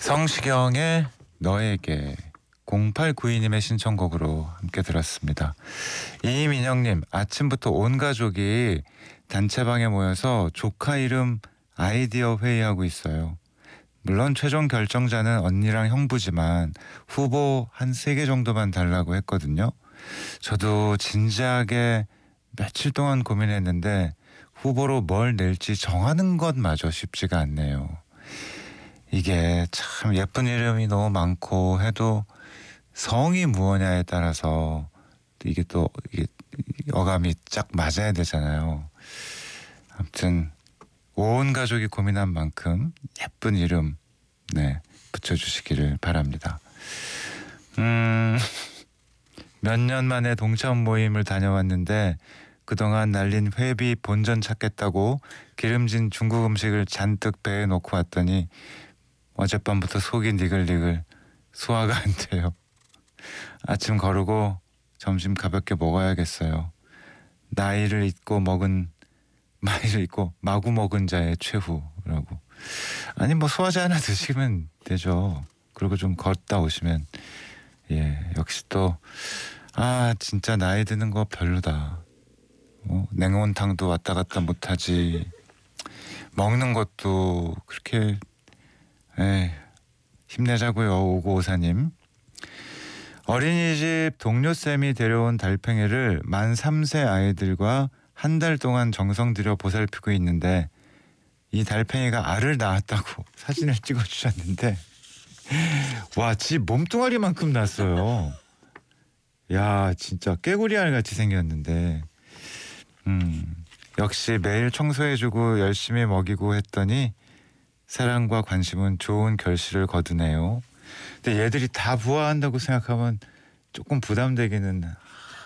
성시경의 너에게 0892님의 신청곡으로 함께 들었습니다. 이민영님, 아침부터 온 가족이 단체방에 모여서 조카 이름 아이디어 회의하고 있어요. 물론 최종 결정자는 언니랑 형부지만 후보 한 3개 정도만 달라고 했거든요. 저도 진지하게 며칠 동안 고민했는데 후보로 뭘 낼지 정하는 것마저 쉽지가 않네요. 이게 참 예쁜 이름이 너무 많고 해도 성이 무엇냐에 따라서 이게 어감이 짝 맞아야 되잖아요. 아무튼 온 가족이 고민한 만큼 예쁜 이름 붙여주시기를 바랍니다. 몇 년 만에 동창 모임을 다녀왔는데 그동안 날린 회비 본전 찾겠다고 기름진 중국 음식을 잔뜩 배에 놓고 왔더니 어젯밤부터 속이 니글니글 소화가 안 돼요. 아침 거르고 점심 가볍게 먹어야겠어요. 나이를 잊고 마구 먹은 자의 최후라고. 아니 뭐 소화제 하나 드시면 되죠. 그리고 좀 걷다 오시면 역시 또 진짜 나이 드는 거 별로다. 냉온탕도 왔다 갔다 못하지. 먹는 것도 그렇게 힘내자고요. 5954님. 어린이집 동료쌤이 데려온 달팽이를 만 3세 아이들과 한 달 동안 정성 들여 보살피고 있는데 이 달팽이가 알을 낳았다고 사진을 찍어주셨는데 와, 지 몸뚱아리만큼 났어요. 야, 진짜 깨구리 알 같이 생겼는데 역시 매일 청소해주고 열심히 먹이고 했더니 사랑과 관심은 좋은 결실을 거두네요. 근데 얘들이 다 부화한다고 생각하면 조금 부담되기는